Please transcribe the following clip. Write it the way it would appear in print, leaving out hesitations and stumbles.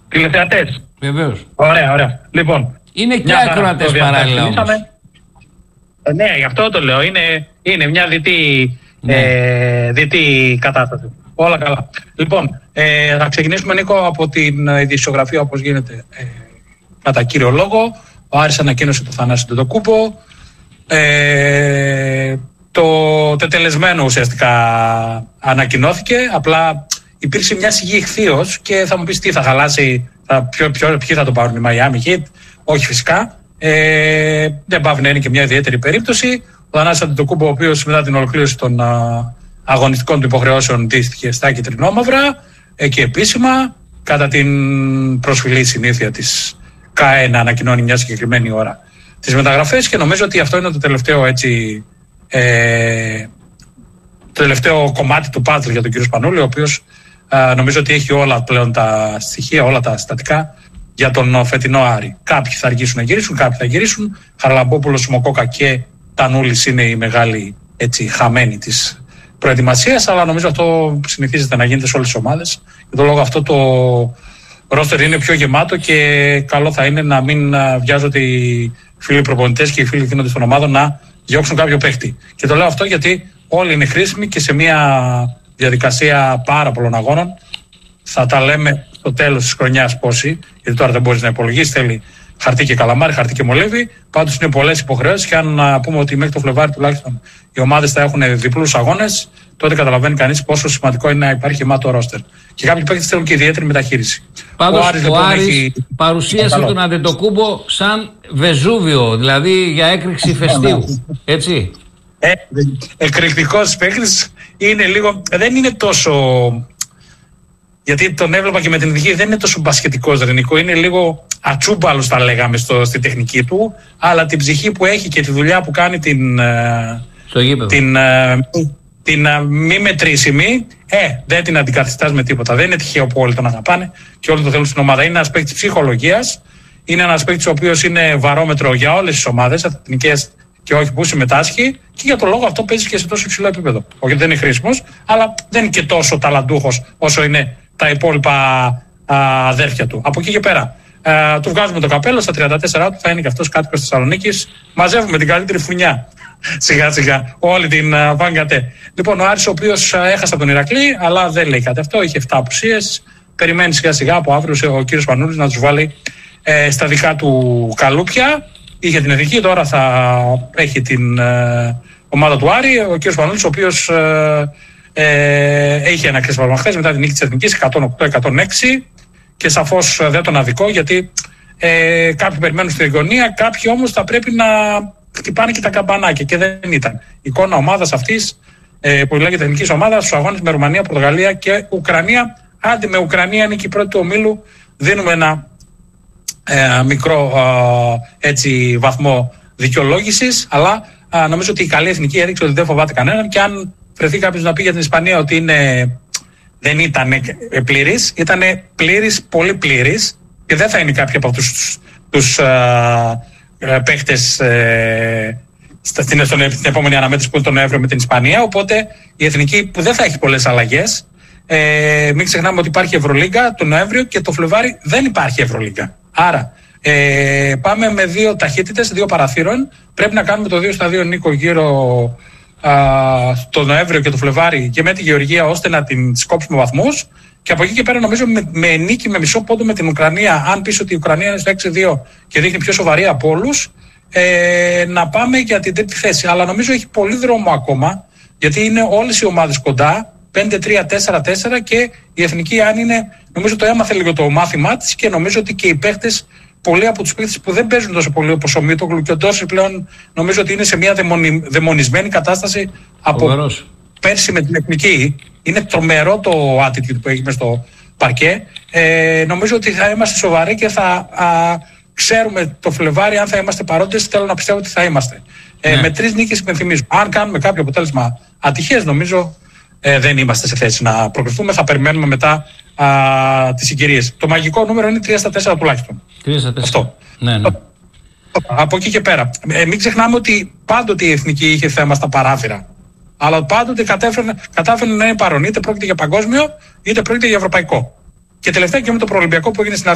Τηλεθεατές. Βεβαίως. Ωραία. Λοιπόν. Είναι και ακροατές παράλληλα όμως. Ναι, γι' αυτό το λέω. Είναι μια δυτή κατάσταση. Όλα καλά. Λοιπόν, θα ξεκινήσουμε, Νίκο, από την ειδησιογραφία όπως γίνεται κατά κύριο λόγο. Ο Άρης ανακοίνωσε το Θανάση Αντετοκούμπο. Το τετελεσμένο ουσιαστικά ανακοινώθηκε. Απλά υπήρξε μια σιγή ηχθείως και θα μου πεις τι θα χαλάσει, ποιοι θα το πάρουν, η Miami Heat? Όχι φυσικά. Δεν πάβει να είναι και μια ιδιαίτερη περίπτωση. Ο Θανάσης Αντετοκούμπο, ο οποίος μετά την ολοκλήρωση των αγωνιστικών του υποχρεώσεων ντύστηκε στα κυτρινόμαυρα και επίσημα κατά την προσφυλή συνήθεια της ΚΑΕ να ανακοινώνει μια συγκεκριμένη ώρα τις μεταγραφές, και νομίζω ότι αυτό είναι το τελευταίο το τελευταίο κομμάτι του παζλ για τον κύριο Σπανούλη, ο οποίος νομίζω ότι έχει όλα πλέον τα στοιχεία, όλα τα συστατικά για τον φετινό Άρη. Κάποιοι θα αργήσουν να γυρίσουν, κάποιοι θα γυρίσουν. Χαραλαμπόπουλος, Σιμοκόκα και Τανούλης είναι οι μεγάλοι χαμένοι της προετοιμασίας, αλλά νομίζω αυτό συνηθίζεται να γίνεται σε όλες τις ομάδες. Για τον λόγο αυτό το ρόστερ είναι πιο γεμάτο και καλό θα είναι να μην βιάζονται οι φίλοι προπονητές και οι φίλοι δίνοντες των ομάδων να διώξουν κάποιο παίχτη. Και το λέω αυτό γιατί όλοι είναι χρήσιμοι και σε μια διαδικασία πάρα πολλών αγώνων. Θα τα λέμε στο τέλος της χρονιάς πόσοι, γιατί τώρα δεν μπορείς να υπολογίσεις, θέλει χαρτί και καλαμάρι, χαρτί και μολύβι. Πάντως είναι πολλές υποχρεώσεις και αν πούμε ότι μέχρι το Φλεβάρι τουλάχιστον οι ομάδες θα έχουν διπλούς αγώνες, τότε καταλαβαίνει κανείς πόσο σημαντικό είναι να υπάρχει γεμάτο ρόστερ. Και κάποιοι παίκτες θέλουν και ιδιαίτερη μεταχείριση. Πάντως ο Άρης παρουσίασε τον Αντετοκούμπο σαν Βεζούβιο, δηλαδή για έκρηξη ηφαιστείου. Έτσι. Εκρηκτικός παίκτης είναι λίγο. Δεν είναι τόσο. Γιατί τον έβλεπα και με την ειδική, δεν είναι τόσο μπασκετικός Ρενικό, είναι λίγο ατσούμπαλος θα λέγαμε στη τεχνική του, αλλά την ψυχή που έχει και τη δουλειά που κάνει την μη μετρήσιμη, δεν την αντικαθιστάς με τίποτα. Δεν είναι τυχαίο που όλοι τον αγαπάνε και όλοι το θέλουν στην ομάδα. Είναι ένας παίκτης ψυχολογίας, είναι ένας παίκτης ο οποίος είναι βαρόμετρο για όλες τις ομάδες, εθνικές και όχι που συμμετάσχει, και για τον λόγο αυτό παίζει και σε τόσο υψηλό επίπεδο. Όχι, δεν είναι χρήσιμος, αλλά δεν είναι και τόσο ταλαντούχος όσο είναι τα υπόλοιπα αδέρφια του. Από εκεί και πέρα, του βγάζουμε το καπέλο, στα 34 του θα είναι και αυτός κάτοικος της Θεσσαλονίκης. Μαζεύουμε την καλύτερη φουνιά. Σιγά σιγά, όλη την βάγκατε. Λοιπόν, ο Άρης, ο οποίος έχασε τον Ηρακλή, αλλά δεν λέει κάτι αυτό, είχε 7 απουσίες. Περιμένει σιγά σιγά από αύριο ο κύριος Πανούλης να τους βάλει στα δικά του καλούπια. Είχε την εθνική, τώρα θα έχει την ομάδα του Άρη. Ο κύριος Πανούλης, ο οποίος είχε ένα κρίσιμο χθες μετά την νίκη της εθνικής 108-106, και σαφώς δεν τον αδικό, γιατί κάποιοι περιμένουν στην γωνία, κάποιοι όμως θα πρέπει να χτυπάνε και τα καμπανάκια, και δεν ήταν. Η εικόνα ομάδας αυτής που λέγεται εθνικής ομάδας στους αγώνες με Ρουμανία, Πορτογαλία και Ουκρανία. Άντε με Ουκρανία είναι και η πρώτη του ομίλου, δίνουμε ένα μικρό βαθμό δικαιολόγησης, αλλά νομίζω ότι η καλή εθνική έδειξε ότι δεν φοβάται κανέναν, και αν βρεθεί κάποιος να πει για την Ισπανία ότι δεν ήταν πλήρης, ήταν πλήρης, πολύ πλήρης, και δεν θα είναι κάποιοι από τους παίχτες στην επόμενη αναμέτρηση που είναι τον Νοέμβριο με την Ισπανία. Οπότε η εθνική που δεν θα έχει πολλές αλλαγές. Μην ξεχνάμε ότι υπάρχει Ευρωλίγκα τον Νοέμβριο και το Φλεβάρι δεν υπάρχει Ευρωλίγκα. Άρα πάμε με 2 ταχύτητες, 2 παραθύρων. Πρέπει να κάνουμε το 2-2 Νίκο γύρω το Νοέμβριο και το Φλεβάρι και με τη Γεωργία, ώστε να την σκόψουμε βαθμούς. Και από εκεί και πέρα νομίζω με νίκη με μισό πόντο με την Ουκρανία, αν πεις ότι η Ουκρανία είναι στο 6-2 και δείχνει πιο σοβαρή από όλους, να πάμε για την τρίτη θέση. Αλλά νομίζω έχει πολύ δρόμο ακόμα, γιατί είναι όλες οι ομάδες κοντά, 5-3-4-4, και η εθνική, αν είναι, νομίζω το έμαθε λίγο το μάθημά της, και νομίζω ότι και οι παίχτες, πολλοί από τους παίχτες που δεν παίζουν τόσο πολύ όπως ο Μίτογλου και ο Ντόρση πλέον, νομίζω ότι είναι σε μια δαιμονισμένη κατάσταση από πέρσι με την εθνική. Είναι τρομερό το attitude που έχει μες στο παρκέ. Νομίζω ότι θα είμαστε σοβαροί και θα ξέρουμε το Φλεβάρι, αν θα είμαστε παρόντες. Θέλω να πιστεύω ότι θα είμαστε. Με 3 νίκες υπενθυμίζω. Αν κάνουμε κάποιο αποτέλεσμα ατυχές, νομίζω δεν είμαστε σε θέση να προκριθούμε. Θα περιμένουμε μετά τις συγκυρίες. Το μαγικό νούμερο είναι 3-4 τουλάχιστον. 3-4. Αυτό. Ναι. Από εκεί και πέρα. Μην ξεχνάμε ότι πάντοτε η εθνική είχε θέμα στα παράθυρα. Αλλά πάντοτε κατάφερε να είναι παρόν. Είτε πρόκειται για παγκόσμιο, είτε πρόκειται για ευρωπαϊκό. Και τελευταία και με το προολυμπιακό που έγινε στην